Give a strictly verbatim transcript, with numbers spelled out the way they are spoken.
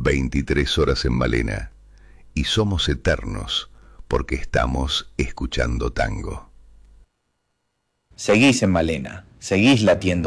veintitrés horas en Malena. Y somos eternos porque estamos escuchando tango. Seguís en Malena, seguís latiendo